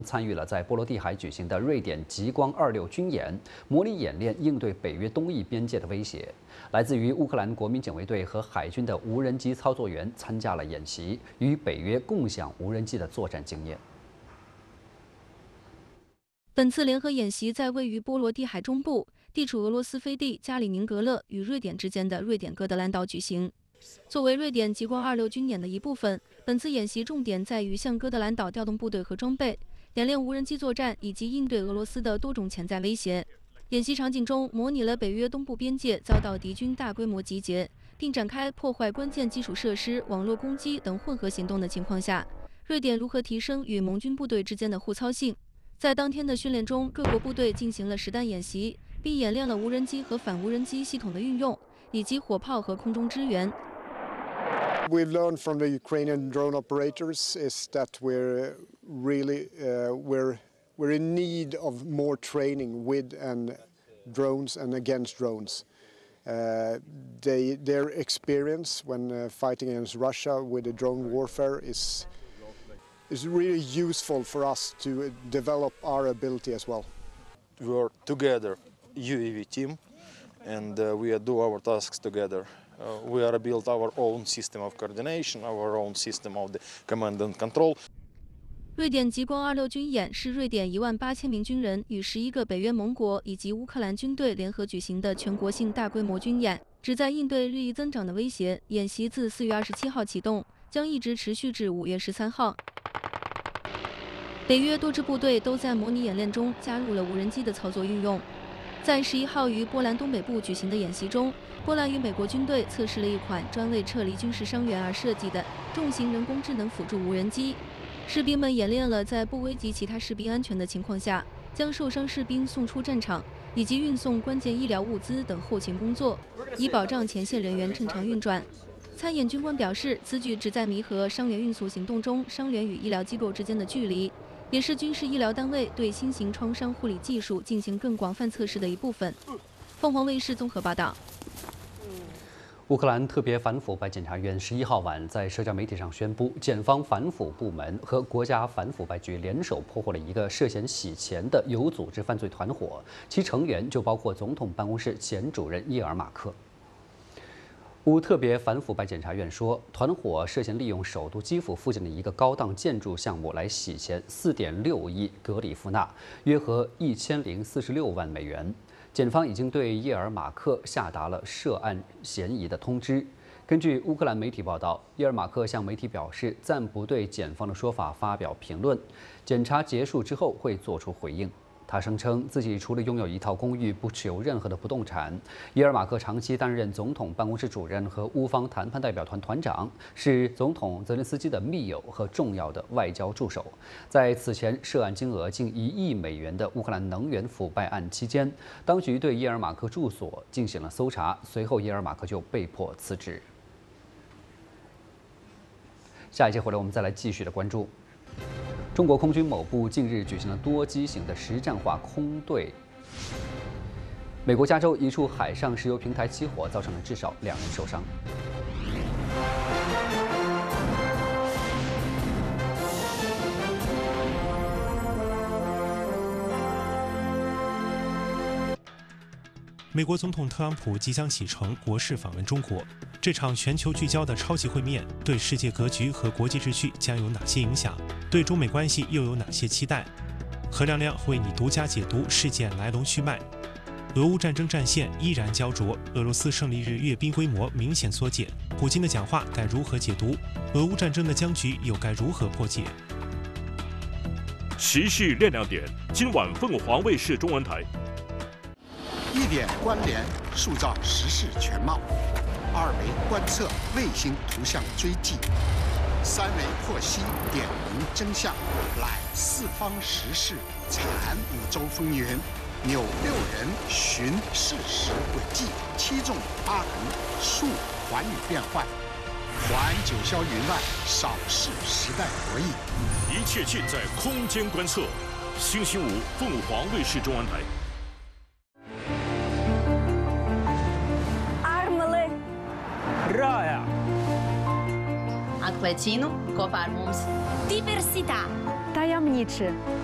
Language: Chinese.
参与了在波罗的海举行的瑞典极光26军演，模拟演练应对北约东翼边界的威胁。来自于乌克兰国民警卫队和海军的无人机操作员参加了演习，与北约共享无人机的作战经验。 本次联合演习在位于波罗的海中部、地处俄罗斯飞地加里宁格勒与瑞典之间的瑞典哥德兰岛举行。作为瑞典极光26军演的一部分，本次演习重点在于向哥德兰岛调动部队和装备，演练无人机作战以及应对俄罗斯的多种潜在威胁。演习场景中模拟了北约东部边界遭到敌军大规模集结，并展开破坏关键基础设施、网络攻击等混合行动的情况下，瑞典如何提升与盟军部队之间的互操性。在当天的训练中，各国部队进行了实弹演习，并演练了无人机和反无人机系统的运用，以及火炮和空中支援。 We've learned from the Ukrainian drone operators is that we're in need of more training with and drones and against drones. Their experience when fighting against Russia with the drone warfare is really useful for us to develop our ability as well. We are together, UAV team, and we do our tasks together. We are built our own system of coordination, our own system of the command and control. 瑞典极光26军演是瑞典18000名军人与11个北约盟国以及乌克兰军队联合举行的全国性大规模军演，旨在应对日益增长的威胁。演习自4月27号启动，将一直持续至5月13号。北约多支部队都在模拟演练中加入了无人机的操作运用。在11号于波兰东北部举行的演习中，波兰与美国军队测试了一款专为撤离军事伤员而设计的重型人工智能辅助无人机。士兵们演练了在不危及其他士兵安全的情况下，将受伤士兵送出战场，以及运送关键医疗物资等后勤工作，以保障前线人员正常运转。参演军官表示，此举旨在弥合伤员运送行动中伤员与医疗机构之间的距离，也是军事医疗单位对新型创伤护理技术进行更广泛测试的一部分。凤凰卫视综合报道。 乌克兰特别反腐败检察院11号晚在社交媒体上宣布，检方反腐部门和国家反腐败局联手破获了一个涉嫌洗钱的有组织犯罪团伙，其成员就包括总统办公室前主任叶尔马克。乌特别反腐败检察院说，团伙涉嫌利用首都基辅附近的一个高档建筑项目来洗钱4.6亿格里夫纳，约合1046万美元。检方已经对叶尔马克下达了涉案嫌疑的通知。根据乌克兰媒体报道，叶尔马克向媒体表示暂不对检方的说法发表评论，检查结束之后会做出回应。他声称自己除了拥有一套公寓，不持有任何的不动产。叶尔马克长期担任总统办公室主任和乌方谈判代表团团长，是总统泽连斯基的密友和重要的外交助手。在此前涉案金额近1亿美元的乌克兰能源腐败案期间，当局对叶尔马克住所进行了搜查，随后叶尔马克就被迫辞职。下一节回来，我们再来继续的关注。中国空军某部近日举行了多机型的实战化空对。美国加州一处海上石油平台起火，造成了至少2人受伤。 美国总统特朗普即将启程国事访问中国，这场全球聚焦的超级会面对世界格局和国际秩序将有哪些影响？对中美关系又有哪些期待？何亮亮为你独家解读事件来龙去脉。俄乌战争战线依然焦灼，俄罗斯胜利日阅兵规模明显缩减，普京的讲话该如何解读？俄乌战争的僵局又该如何破解？ 时事亮点，今晚凤凰卫视中文台。 1点关联，塑造时事全貌；2维观测，卫星图像追迹；3维获悉，点明真相。揽四方时事，产5洲风云，扭6人，寻事实轨迹，7纵8横，述寰宇变幻，还九霄云外，扫视时代博弈。 一切尽在空间观测。星期五，凤凰卫视中文台。 Raja. Atklēcinu kopā ar mums. Diversità. Tajemniczy.